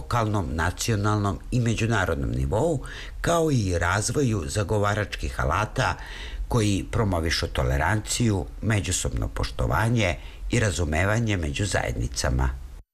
lokalnom, nacionalnom i međunarodnom nivou, kao i razvoju zagovaračkih alata koji promovišu toleranciju, međusobno poštovanje i razumevanje među zajednicama.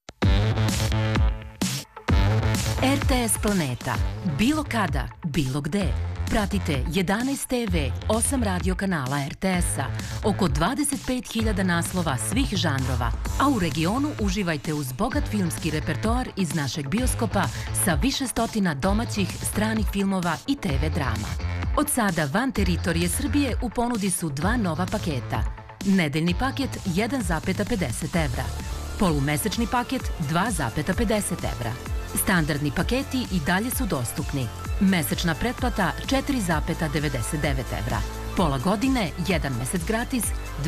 RTS Planeta. Bilo kada, bilo gde. Pratite 11 TV, 8 radio kanala RTS-a, oko 25.000 naslova svih žanrova, a u regionu uživajte uz bogat filmski repertoar iz našeg bioskopa sa više stotina domaćih, stranih filmova i TV drama. Od sada van teritorije Srbije u ponudi su 2 nova paketa. Nedeljni paket 1,50 evra. Polumesečni paket 2,50 evra. Standardni paketi i dalje su dostupni. Mesečna pretplata 4,99 evra. Pola godine, 1 mesec gratis,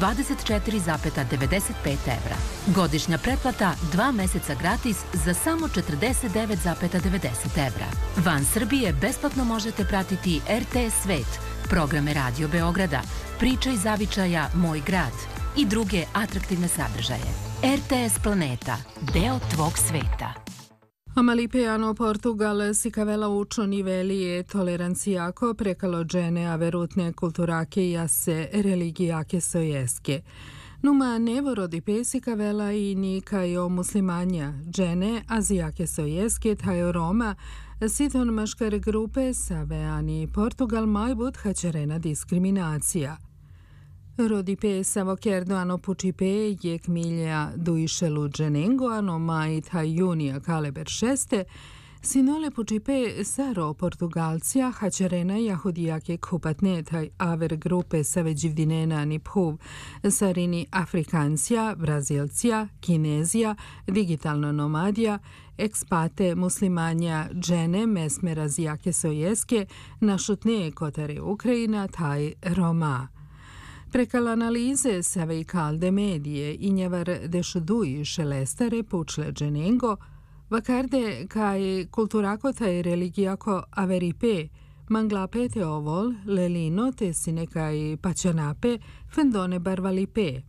24,95 evra. Godišnja pretplata 2 meseca gratis za samo 49,90 evra. Van Srbije besplatno možete pratiti RTS Svet, programe Radio Beograda, Priče iz zavičaja Moj grad i druge atraktivne sadržaje. RTS Planeta, deo tvog sveta. Amalipeano Portugal si cavela uccio niveli e toleranciako prekalo džene averutne kulturake jase religijake sojeske. Numa nevorodi pesi cavela i nika o muslimanja, džene azijake sojeske tajo Roma, siton maškar grupe saveani Portugal majbut hačerena diskriminacija. Rodipe savokerdo ano pučipe jek milja duišelu dženengo ano majit junija kaleber šeste, sinole pučipe saro Portugalcija hačerena jahudijake kupatne taj aver grupe saveđivdinena ni phuv, sarini Afrikancija, Brazilcija, Kinezija, digitalno nomadija, ekspate muslimanja džene mesmer azijake sojeske, našutne kotare Ukrajina taj Roma. Prekal analize save i kalde medije i njevar dešuduji šelestare pučle dženengo, vakarde kaj kulturako taj religijako averipe, manglapete ovol, lelino te sinekaj pačanape, fendone barvalipe.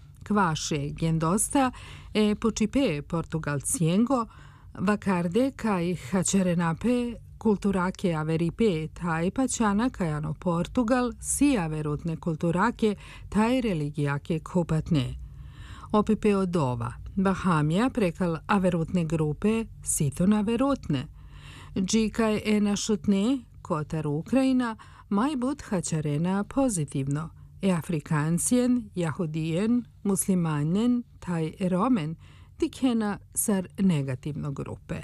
Kvaše gendosta e pučipe portugalcijengo, vakarde kaj hačerenape kulturake averipe taj pačana kajano Portugal si averutne kulturake taj religijake kupatne. Opipe od ova, Bahamija prekal averutne grupe siton averutne. Džikaj e našutne, kotar Ukrajina, majbut hačarena pozitivno. E Afrikancijen, Jahudijen, muslimanen, taj Romen, dikena sar negativno grupe.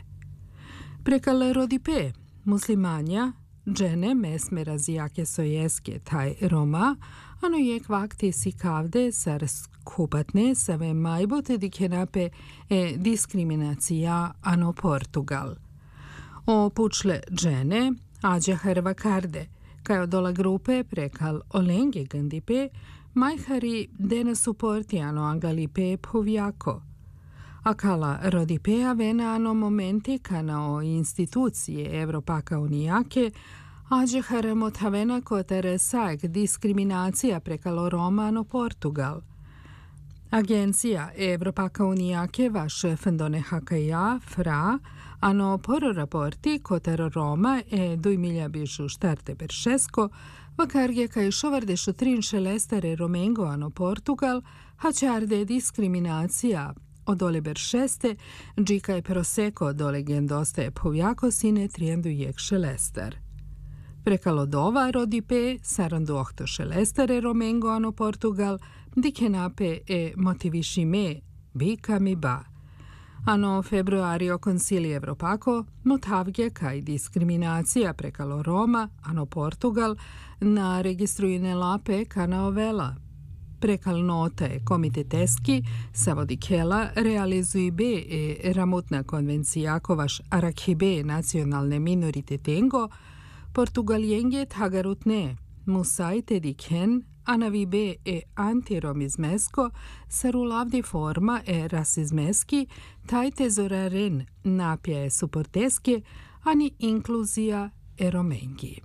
Prekal rodipe, muslimanja, džene mesmer azijake sojeske taj Roma, ano je kvakti si kavde sar kupatne save majbote dikenape e diskriminacija ano Portugal. O pučle džene, ađa harvakarde, kao dola grupe prekal olenge gandipe, majhari dene suporti ano angalipe povjako. Akala rodipea vena ano momenti kanao institucije Evropaka unijake, ađe haremot havena kotere saek diskriminacija prekalo Roma ano Portugal. Agencija Evropaka unijake vaše fendone hakaja, fra, ano poro raporti koter Roma e 2024 peršesko, vakarge kaj šovardešu trin šelestare Romengo ano Portugal, hačarde diskriminacija od Oliver šeste, džika je proseko do legendoste povjako sine trijendu jek šelestar. Prekalo dova rodipe, sarandu ohto šelestare Romengo ano Portugal, dikenape e motivišime, bika mi ba. Ano februario konsili Evropako, motavge kaj diskriminacija prekalo Roma, ano Portugal, na registrujene lape kana ovela. Prekal nota je komiteteski, savodikela realizuj be e ramutna konvencijako vaš arakhibe nacionalne minoritetengo, portugaljenge tagarutne, musajte diken, anavibe e antiromizmesko, sarulavdi forma e rasizmeski, tajte zoraren napja e suporteske, ani inkluzija e romengi.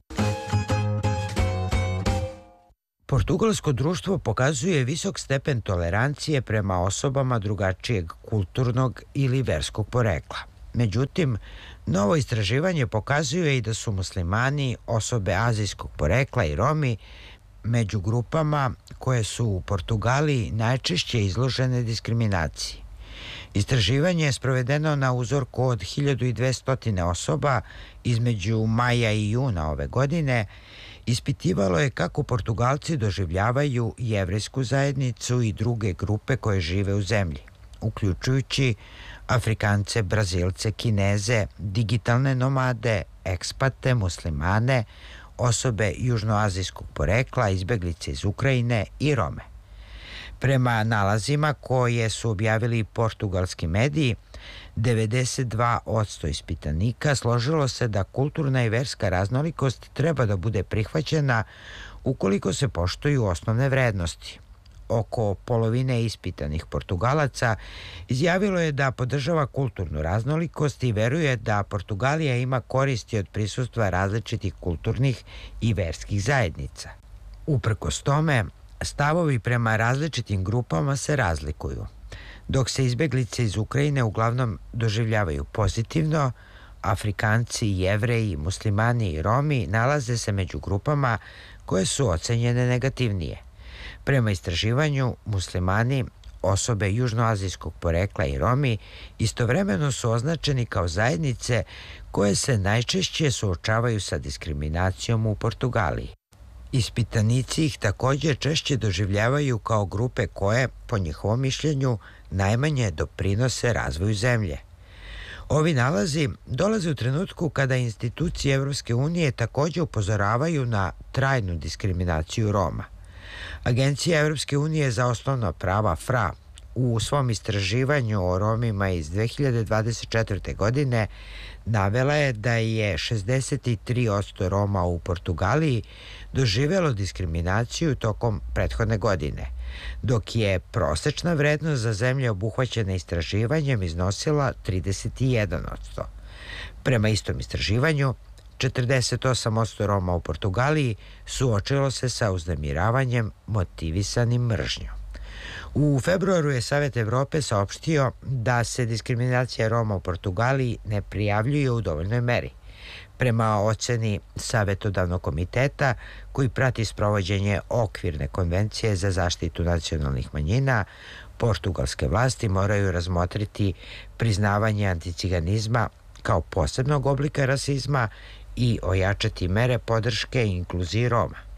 Portugalsko društvo pokazuje visok stepen tolerancije prema osobama drugačijeg kulturnog ili verskog porekla. Međutim, novo istraživanje pokazuje i da su muslimani, osobe azijskog porekla i Romi među grupama koje su u Portugaliji najčešće izložene diskriminaciji. Istraživanje je sprovedeno na uzorku od 1200 osoba između maja i juna ove godine. Ispitivalo je kako Portugalci doživljavaju jevrejsku zajednicu i druge grupe koje žive u zemlji, uključujući Afrikance, Brazilce, Kineze, digitalne nomade, ekspate, muslimane, osobe južnoazijskog porekla, izbeglice iz Ukrajine i Rome. Prema nalazima koje su objavili portugalski mediji, 92% ispitanika složilo se da kulturna i verska raznolikost treba da bude prihvaćena ukoliko se poštuju osnovne vrednosti. Oko polovine ispitanih Portugalaca izjavilo je da podržava kulturnu raznolikost i veruje da Portugalija ima koristi od prisustva različitih kulturnih i verskih zajednica. Uprkos tome, stavovi prema različitim grupama se razlikuju. Dok se izbeglice iz Ukrajine uglavnom doživljavaju pozitivno, Afrikanci, Jevreji, muslimani i Romi nalaze se među grupama koje su ocenjene negativnije. Prema istraživanju, muslimani, osobe južnoazijskog porekla i Romi istovremeno su označeni kao zajednice koje se najčešće suočavaju sa diskriminacijom u Portugaliji. Ispitanici ih također češće doživljavaju kao grupe koje, po njihovom mišljenju, najmanje doprinose razvoju zemlje. Ovi nalazi dolaze u trenutku kada institucije Evropske unije također upozoravaju na trajnu diskriminaciju Roma. Agencija Evropske unije za osnovna prava FRA u svom istraživanju o Romima iz 2024. godine navela je da je 63% Roma u Portugaliji doživjelo diskriminaciju tokom prethodne godine, dok je prosečna vrednost za zemlje obuhvaćene istraživanjem iznosila 31%. Prema istom istraživanju, 48% Roma u Portugaliji suočilo se sa uznemiravanjem motivisanim mržnjom. U februaru je Savet Evrope saopštio da se diskriminacija Roma u Portugaliji ne prijavljuje u dovoljnoj meri. Prema oceni Savetodavnog komiteta koji prati sprovođenje okvirne konvencije za zaštitu nacionalnih manjina, portugalske vlasti moraju razmotriti priznavanje anticiganizma kao posebnog oblika rasizma i ojačati mere podrške i inkluziji Roma.